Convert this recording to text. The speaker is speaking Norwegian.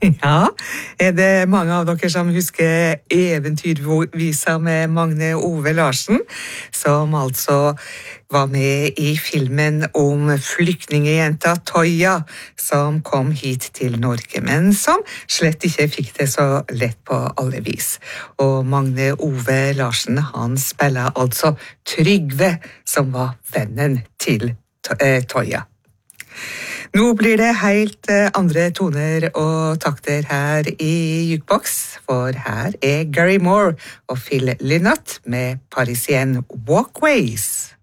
Ja, er det mange av dere som husker eventyrvisa med Magne Ove Larsen, som altså var med i filmen om flyktningejenta Toya, som kom hit til Norge, men som slett ikke fikk det så lett på alle vis. Og Magne Ove Larsen, han spiller altså Trygve, som var vennen til Toya. Nå blir det helt andre toner og takter her i Jukebox, for her er Gary Moore og Phil Lynott med Parisienne Walkways.